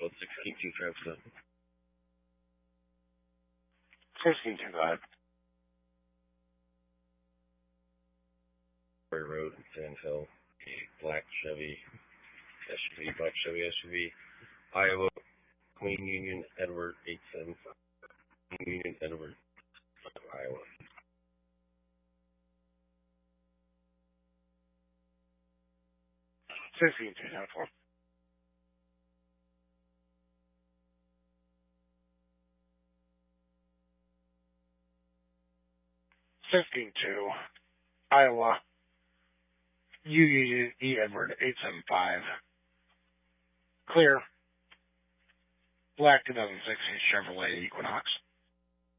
Nashville 16-2 Travis. 16-2, go ahead. Prairie Road, Sand Hill, Black Chevy SUV, Black Chevy SUV, Iowa, Queen Union, Edward 875. Queen Union, Edward, Iowa. Sixteen two ten four. 16-2, Iowa, UE Edward 875. Clear. Black 2016 Chevrolet Equinox.